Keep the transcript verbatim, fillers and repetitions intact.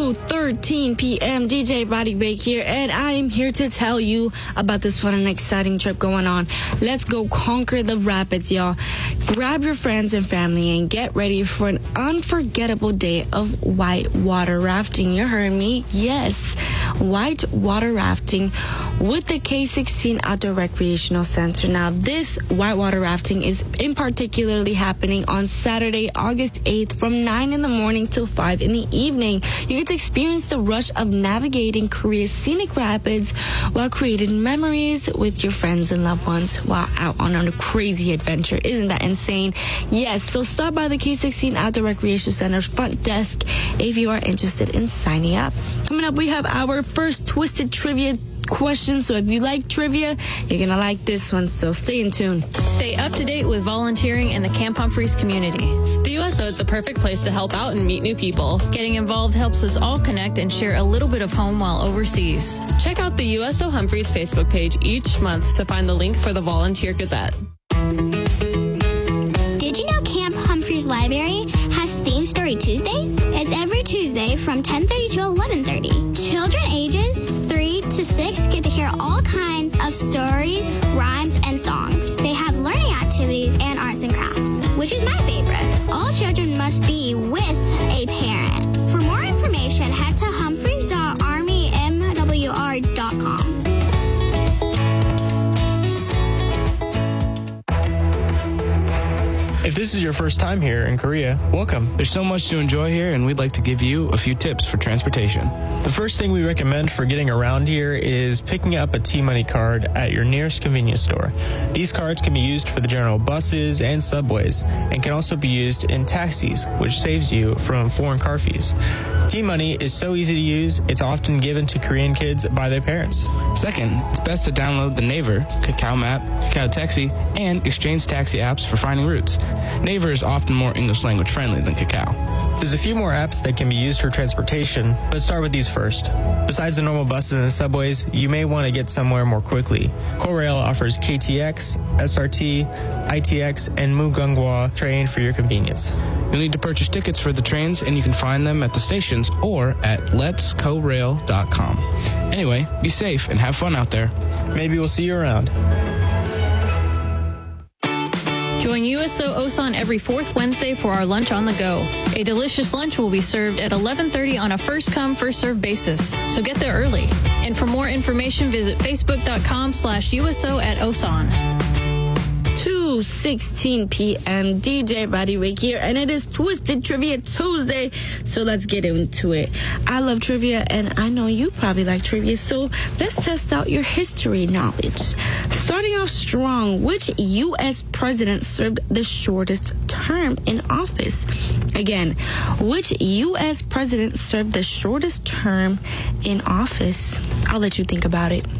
two thirteen p.m. D J Roddy Ray here, and I am here to tell you about this fun and exciting trip going on. Let's go conquer the rapids, y'all. Grab your friends and family and get ready for an unforgettable day of whitewater rafting. You heard me? Yes, whitewater rafting with the K sixteen Outdoor Recreational Center. Now, this whitewater rafting is in particularly happening on Saturday, August eighth from nine in the morning till five in the evening. You get to experience the rush of navigating Korea's scenic rapids while creating memories with your friends and loved ones while out on a crazy adventure. Isn't that insane? Yes, so stop by the K sixteen Outdoor Recreation Center's front desk if you are interested in signing up. Coming up, we have our first Twisted Trivia question. So if you like trivia, you're gonna like this one, so stay in tune. Stay up to date with volunteering in the Camp Humphreys community. The U S O is the perfect place to help out and meet new people. Getting involved helps us all connect and share a little bit of home while overseas. Check out the U S O Humphreys Facebook page each month to find the link for the Volunteer Gazette. Did you know Camp Humphreys Library has Theme Story Tuesdays? It's every Tuesday from ten thirty to eleven thirty. Children ages three to six get to hear all kinds of stories, rhymes, and songs. They have learning activities and arts and crafts, which is my favorite. All children must be with a parent. For more information, head to humphreys dot army m w r dot com. If this is your first time here in Korea, welcome. There's so much to enjoy here, and we'd like to give you a few tips for transportation. The first thing we recommend for getting around here is picking up a T-Money card at your nearest convenience store. These cards can be used for the general buses and subways, and can also be used in taxis, which saves you from foreign car fees. T-Money is so easy to use, it's often given to Korean kids by their parents. Second, it's best to download the Naver, Kakao Map, Kakao Taxi, and Exchange Taxi apps for finding routes. Naver is often more English language friendly than Kakao. There's a few more apps that can be used for transportation, but start with these first. Besides the normal buses and subways, you may want to get somewhere more quickly. Korail offers K T X, S R T, I T X, and Mugunghwa train for your convenience. You'll need to purchase tickets for the trains, and you can find them at the stations or at lets co rail dot com. Anyway, be safe and have fun out there. Maybe we'll see you around. Join U S O Osan every fourth Wednesday for our Lunch on the Go. A delicious lunch will be served at eleven thirty on a first-come, first-served basis, so get there early. And for more information, visit facebook dot com slash U S O at Osan. two sixteen p.m. D J Roddy Ray here, and it is Twisted Trivia Tuesday, so let's get into it. I love trivia, and I know you probably like trivia, so let's test out your history knowledge. Starting off strong, which U S president served the shortest term in office? Again, which U S president served the shortest term in office? I'll let you think about it.